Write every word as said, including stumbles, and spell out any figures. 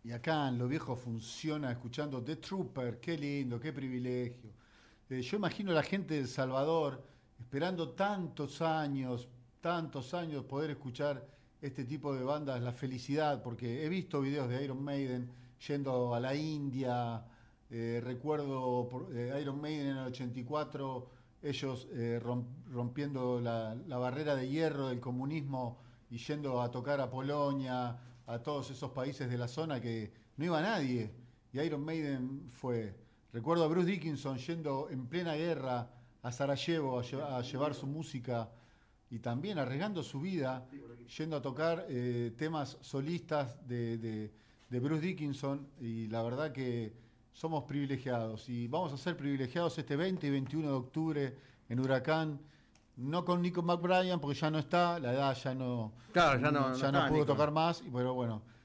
Y acá en Lo Viejo funciona escuchando The Trooper, qué lindo, qué privilegio. Eh, yo imagino a la gente de El Salvador esperando tantos años, tantos años poder escuchar este tipo de bandas, la felicidad, porque he visto videos de Iron Maiden yendo a la India, eh, recuerdo por, eh, Iron Maiden en el ochenta y cuatro, ellos eh, rom- rompiendo la, la barrera de hierro del comunismo y yendo a tocar a Polonia, a todos esos países de la zona que no iba nadie. Y Iron Maiden fue. Recuerdo a Bruce Dickinson yendo en plena guerra a Sarajevo a, lle- a llevar su música y también arriesgando su vida, yendo a tocar eh, temas solistas de, de- de Bruce Dickinson. Y la verdad que somos privilegiados. Y vamos a ser privilegiados este veinte y veintiuno de octubre en Huracán. No con Nico McBride porque ya no está, la edad ya no, Claro, ya no- no, no ya no está, pudo Nico. tocar más, pero bueno,